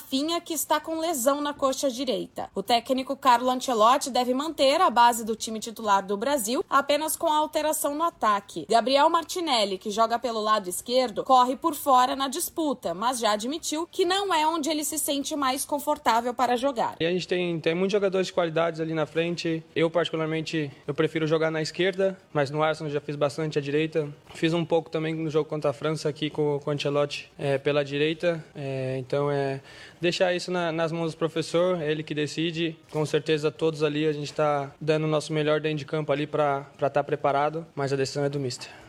Rafinha, que está com lesão na coxa direita. O técnico Carlo Ancelotti deve manter a base do time titular do Brasil, apenas com a alteração no ataque. Gabriel Martinelli, que joga pelo lado esquerdo, corre por fora na disputa, mas já admitiu que não é onde ele se sente mais confortável para jogar. E a gente tem muitos jogadores de qualidades ali na frente. Eu, particularmente, prefiro jogar na esquerda, mas no Arsenal já fiz bastante à direita. Fiz um pouco também no jogo contra a França aqui com o Ancelotti pela direita. Então, deixar isso nas mãos do professor, ele que decide. Com certeza, todos ali a gente está dando o nosso melhor dentro de campo ali para estar preparado, mas a decisão é do mister.